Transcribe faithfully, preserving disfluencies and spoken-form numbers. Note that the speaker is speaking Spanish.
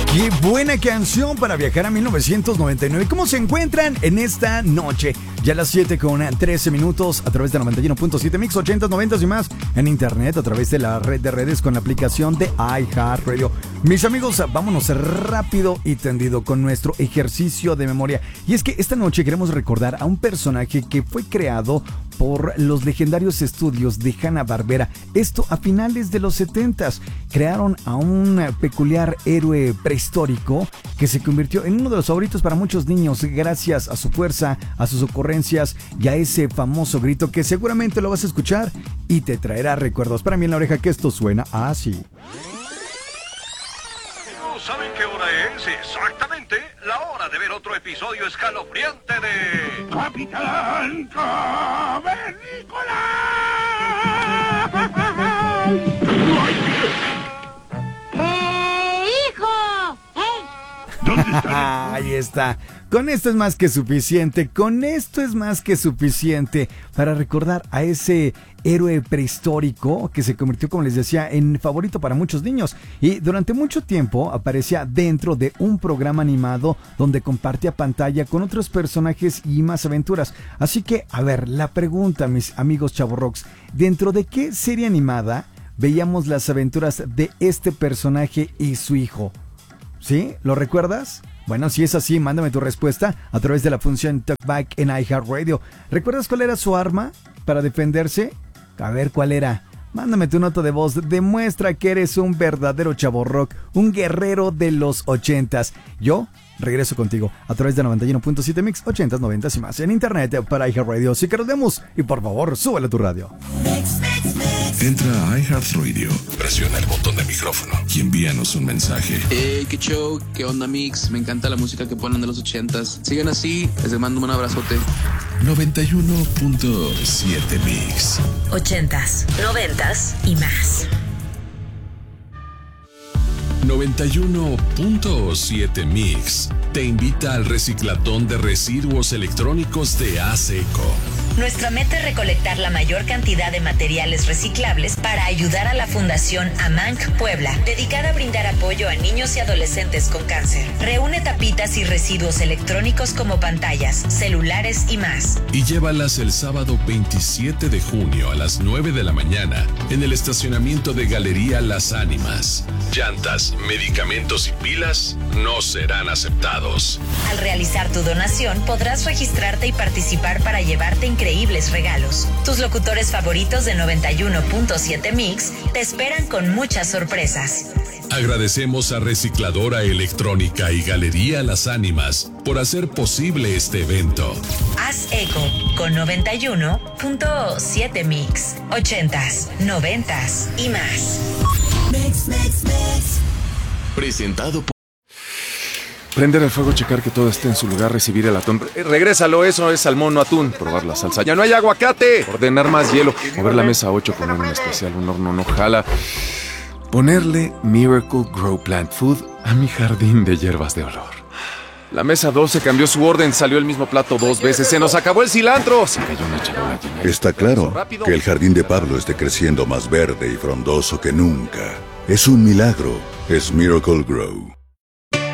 Qué buena canción para viajar a mil novecientos noventa y nueve. ¿Cómo se encuentran en esta noche? Ya a las siete con trece minutos a través de noventa y uno punto siete Mix, ochenta, noventa y más en internet a través de la red de redes con la aplicación de iHeartRadio. Mis amigos, vámonos rápido y tendido con nuestro ejercicio de memoria. Y es que esta noche queremos recordar a un personaje que fue creado por los legendarios estudios de Hanna-Barbera. Esto a finales de los setentas. Crearon a un peculiar héroe prehistórico que se convirtió en uno de los favoritos para muchos niños gracias a su fuerza, a sus ocurrencias y a ese famoso grito que seguramente lo vas a escuchar y te traerá recuerdos. Para mí en la oreja que esto suena así. ¿Saben qué hora es? Exactamente la hora de ver otro episodio escalofriante de Capitán Cavernícola. ¡Eh, hijo! ¡Eh! ¿Dónde está? Ahí está. Con esto es más que suficiente, con esto es más que suficiente para recordar a ese héroe prehistórico que se convirtió, como les decía, en favorito para muchos niños y durante mucho tiempo aparecía dentro de un programa animado donde compartía pantalla con otros personajes y más aventuras. Así que, a ver, la pregunta, mis amigos chavorrocs, ¿dentro de qué serie animada veíamos las aventuras de este personaje y su hijo? ¿Sí? ¿Lo recuerdas? Bueno, si es así, mándame tu respuesta a través de la función Talkback en iHeartRadio. ¿Recuerdas cuál era su arma para defenderse? A ver, ¿cuál era? Mándame tu nota de voz. Demuestra que eres un verdadero chavorrock, un guerrero de los ochentas. Yo regreso contigo a través de noventa y uno punto siete Mix, ochentas, noventas y más en internet para iHeartRadio. Si queremos demos y por favor, súbele a tu radio. Mix, mix, mix. Entra a iHeartRadio, presiona el botón de micrófono y envíanos un mensaje. Hey, qué show, qué onda Mix, me encanta la música que ponen de los ochentas. Sigan así, les mando un abrazote. noventa y uno punto siete Mix. Ochentas, noventas y más. noventa y uno punto siete Mix te invita al reciclatón de residuos electrónicos de ASECO. Nuestra meta es recolectar la mayor cantidad de materiales reciclables para ayudar a la Fundación AMANC Puebla, dedicada a brindar apoyo a niños y adolescentes con cáncer. Reúne tapitas y residuos electrónicos como pantallas, celulares y más. Y llévalas el sábado veintisiete de junio a las nueve de la mañana en el estacionamiento de Galería Las Ánimas. Llantas, medicamentos y pilas no serán aceptados. Al realizar tu donación podrás registrarte y participar para llevarte increíbles regalos. Tus locutores favoritos de noventa y uno punto siete Mix te esperan con muchas sorpresas. Agradecemos a Recicladora Electrónica y Galería Las Ánimas por hacer posible este evento. Haz eco con noventa y uno punto siete Mix. Ochentas, noventas y más. Mix, mix, mix. Presentado por... Prender el fuego, checar que todo esté en su lugar, recibir el atún. Eh, regrésalo, eso es salmón, no atún. Probar la salsa. ¡Ya no hay aguacate! Ordenar más hielo. Mover la mesa a ocho, poner un especial, un horno no jala. Ponerle Miracle Grow Plant Food a mi jardín de hierbas de olor. La mesa doce cambió su orden, salió el mismo plato dos veces. ¡Se nos acabó el cilantro! Se cayó una charola llena. Está claro que el jardín de Pablo esté creciendo más verde y frondoso que nunca. Es un milagro. Es Miracle Grow.